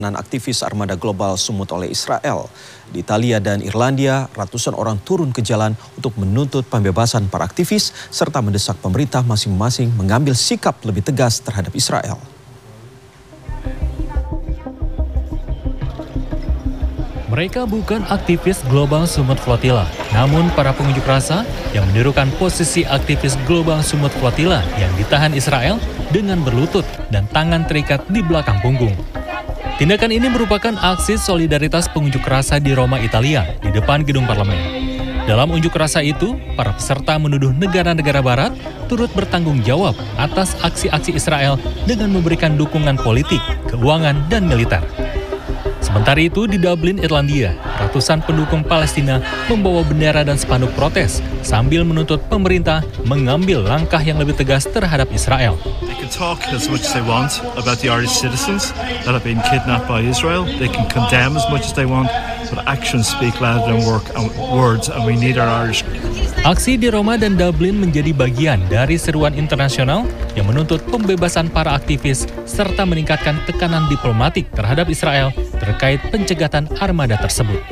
Aktivis armada global sumut oleh Israel. Di Italia dan Irlandia, ratusan orang turun ke jalan untuk menuntut pembebasan para aktivis serta mendesak pemerintah masing-masing mengambil sikap lebih tegas terhadap Israel. Mereka bukan aktivis global Sumut Flotilla, namun para pengunjuk rasa yang menirukan posisi aktivis global Sumut Flotilla yang ditahan Israel dengan berlutut dan tangan terikat di belakang punggung. Tindakan ini merupakan aksi solidaritas pengunjuk rasa di Roma, Italia, di depan gedung parlemen. Dalam unjuk rasa itu, para peserta menuduh negara-negara barat turut bertanggung jawab atas aksi-aksi Israel dengan memberikan dukungan politik, keuangan, dan militer. Sementara itu, di Dublin, Irlandia, ratusan pendukung Palestina membawa bendera dan spanduk protes sambil menuntut pemerintah mengambil langkah yang lebih tegas terhadap Israel. They can talk as much as they want about the Irish citizens that have been kidnapped by Israel. They can condemn as much as they want, but actions speak louder than words, and we need our Irish. Aksi di Roma dan Dublin menjadi bagian dari seruan internasional yang menuntut pembebasan para aktivis serta meningkatkan tekanan diplomatik terhadap Israel terkait pencegatan armada tersebut.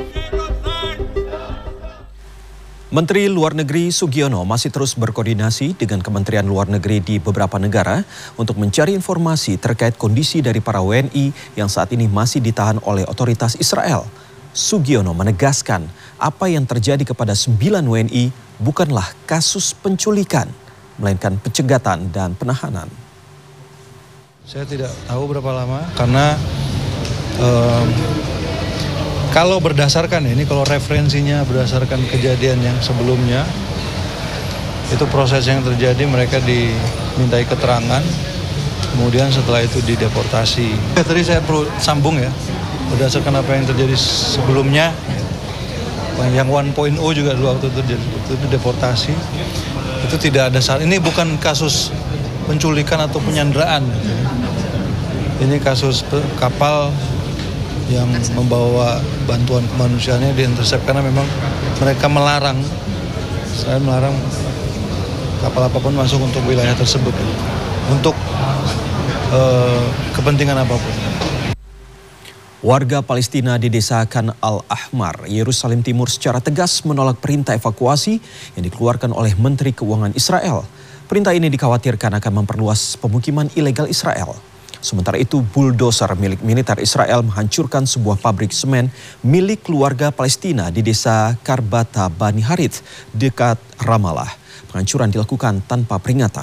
Menteri Luar Negeri Sugiono masih terus berkoordinasi dengan Kementerian Luar Negeri di beberapa negara untuk mencari informasi terkait kondisi dari para WNI yang saat ini masih ditahan oleh otoritas Israel. Sugiono menegaskan apa yang terjadi kepada 9 WNI bukanlah kasus penculikan, melainkan pencegatan dan penahanan. Saya tidak tahu berapa lama karena kalau berdasarkan ini, kalau referensinya berdasarkan kejadian yang sebelumnya, itu proses yang terjadi mereka dimintai keterangan, kemudian setelah itu dideportasi. Tadi saya perlu sambung ya, berdasarkan apa yang terjadi sebelumnya, yang 1.0 juga dulu waktu itu deportasi, itu tidak ada saat ini bukan kasus penculikan atau penyanderaan. Ini kasus kapal yang membawa bantuan kemanusiaannya diintersep karena memang mereka melarang, saya melarang kapal apapun masuk untuk wilayah tersebut untuk kepentingan apapun. Warga Palestina di desa Khan Al-Ahmar, Yerusalem Timur secara tegas menolak perintah evakuasi yang dikeluarkan oleh Menteri Keuangan Israel. Perintah ini dikhawatirkan akan memperluas pemukiman ilegal Israel. Sementara itu, bulldozer milik militer Israel menghancurkan sebuah pabrik semen milik keluarga Palestina di desa Karbata Bani Harith dekat Ramallah. Penghancuran dilakukan tanpa peringatan.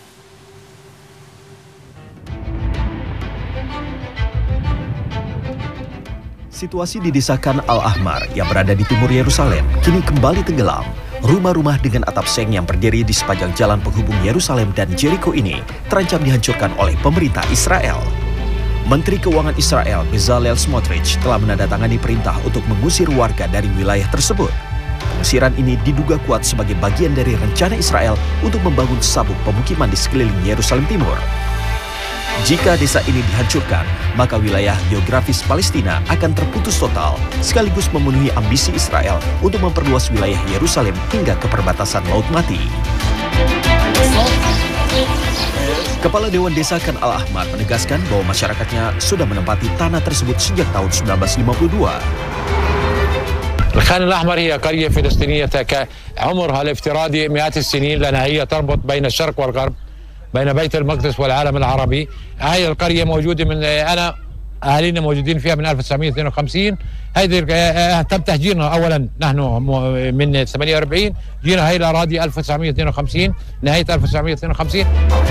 Situasi di desa Khan Al-Ahmar yang berada di timur Yerusalem kini kembali tenggelam. Rumah-rumah dengan atap seng yang berdiri di sepanjang jalan penghubung Yerusalem dan Jericho ini terancam dihancurkan oleh pemerintah Israel. Menteri Keuangan Israel, Bezalel Smotrich, telah menandatangani perintah untuk mengusir warga dari wilayah tersebut. Pengusiran ini diduga kuat sebagai bagian dari rencana Israel untuk membangun sabuk pemukiman di sekeliling Yerusalem Timur. Jika desa ini dihancurkan, maka wilayah geografis Palestina akan terputus total, sekaligus memenuhi ambisi Israel untuk memperluas wilayah Yerusalem hingga ke perbatasan Laut Mati. Kepala Dewan Desa Khan Al-Ahmar menegaskan bahwa masyarakatnya sudah menempati tanah tersebut sejak tahun 1952. الخان الأحمر هي قرية فلسطينية عمرها الافتراضي مئات السنين لأنها هي تربط بين الشرق والغرب بين بيت المقدس والعالم العربي. هاي القرية موجودة من أنا أهالينا موجودين فيها من 1952. هذه تم تهجيرنا أولا نحن من 48 جينا هاي الأراضي 1952 نهاية 1952.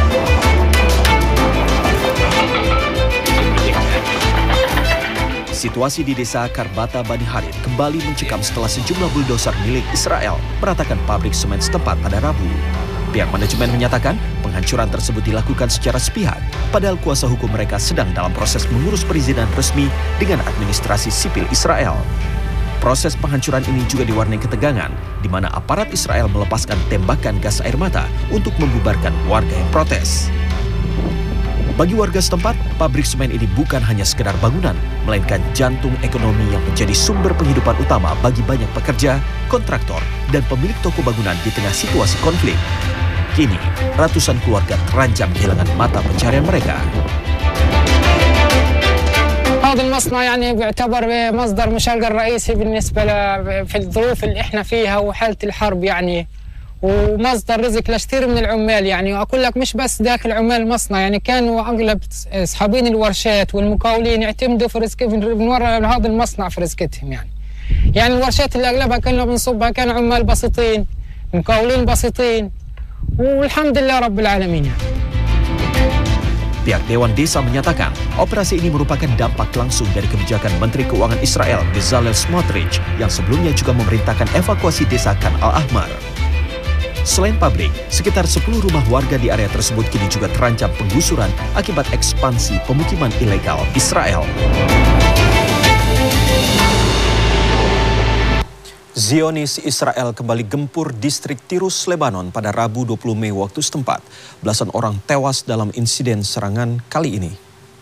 Situasi di desa Karbata Bani Harith kembali mencekam setelah sejumlah bulldozer milik Israel meratakan pabrik semen setempat pada Rabu. Pihak manajemen menyatakan penghancuran tersebut dilakukan secara sepihak, padahal kuasa hukum mereka sedang dalam proses mengurus perizinan resmi dengan administrasi sipil Israel. Proses penghancuran ini juga diwarnai ketegangan, di mana aparat Israel melepaskan tembakan gas air mata untuk membubarkan warga yang protes. Bagi warga setempat, pabrik semen ini bukan hanya sekedar bangunan, melainkan jantung ekonomi yang menjadi sumber penghidupan utama bagi banyak pekerja, kontraktor, dan pemilik toko bangunan di tengah situasi konflik. Kini, ratusan keluarga terancam kehilangan mata pencarian mereka. هذا المصنع يعني بيعتبر مصدر مشغل رئيسي بالنسبة في الظروف اللي احنا فيها وحالة الحرب يعني، ومصدر رزق لكثير من العمال يعني. واقول لك مش بس ذاك العمال المصنع يعني، كانوا اغلب اصحابين الورشات والمقاولين يعتمدوا في رزقهم من وراء هذا المصنع في رزقتهم يعني الورشات اللي اغلبها كنا بنصبها كان عمال بسيطين، مقاولين بسيطين، والحمد لله رب العالمين يعني. Pihak Dewan Desa menyatakan operasi ini merupakan dampak langsung dari kebijakan Menteri Keuangan Israel Bezalel Smotrich yang sebelumnya juga memerintahkan evakuasi desa Khan Al-Ahmar. Selain pabrik, sekitar 10 rumah warga di area tersebut kini juga terancam penggusuran akibat ekspansi pemukiman ilegal Israel. Zionis Israel kembali gempur distrik Tirus, Lebanon pada Rabu 20 Mei waktu setempat. Belasan orang tewas dalam insiden serangan kali ini.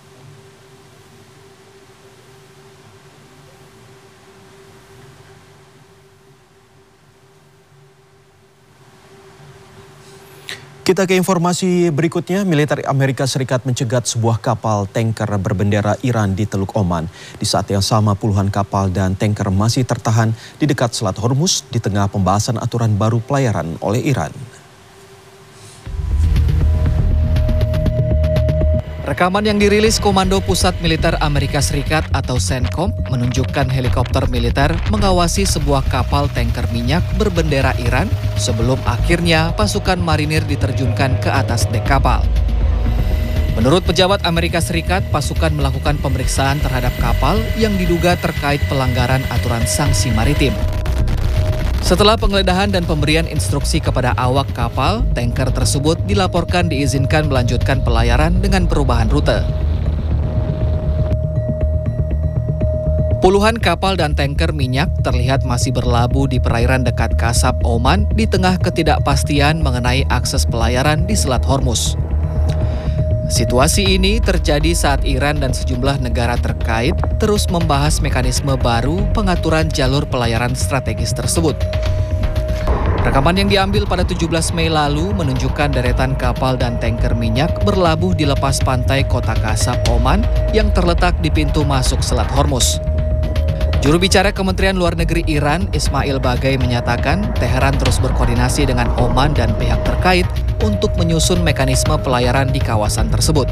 Kita ke informasi berikutnya. Militer Amerika Serikat mencegat sebuah kapal tanker berbendera Iran di Teluk Oman. Di saat yang sama puluhan kapal dan tanker masih tertahan di dekat Selat Hormuz di tengah pembahasan aturan baru pelayaran oleh Iran. Rekaman yang dirilis Komando Pusat Militer Amerika Serikat atau CENTCOM menunjukkan helikopter militer mengawasi sebuah kapal tanker minyak berbendera Iran sebelum akhirnya pasukan marinir diterjunkan ke atas dek kapal. Menurut pejabat Amerika Serikat, pasukan melakukan pemeriksaan terhadap kapal yang diduga terkait pelanggaran aturan sanksi maritim. Setelah penggeledahan dan pemberian instruksi kepada awak kapal, tanker tersebut dilaporkan diizinkan melanjutkan pelayaran dengan perubahan rute. Puluhan kapal dan tanker minyak terlihat masih berlabuh di perairan dekat Kasab, Oman di tengah ketidakpastian mengenai akses pelayaran di Selat Hormuz. Situasi ini terjadi saat Iran dan sejumlah negara terkait terus membahas mekanisme baru pengaturan jalur pelayaran strategis tersebut. Rekaman yang diambil pada 17 Mei lalu menunjukkan deretan kapal dan tanker minyak berlabuh di lepas pantai kota Kasab, Oman yang terletak di pintu masuk Selat Hormuz. Juru bicara Kementerian Luar Negeri Iran, Ismail Bagai, menyatakan Teheran terus berkoordinasi dengan Oman dan pihak terkait untuk menyusun mekanisme pelayaran di kawasan tersebut.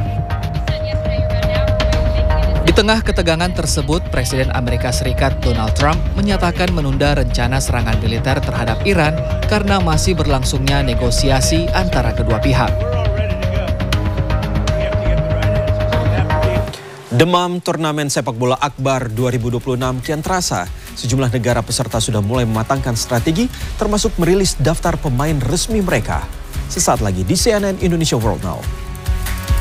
Di tengah ketegangan tersebut, Presiden Amerika Serikat Donald Trump menyatakan menunda rencana serangan militer terhadap Iran karena masih berlangsungnya negosiasi antara kedua pihak. Demam turnamen sepak bola Akbar 2026 kian terasa. Sejumlah negara peserta sudah mulai mematangkan strategi, termasuk merilis daftar pemain resmi mereka. Sesaat lagi di CNN Indonesia World Now.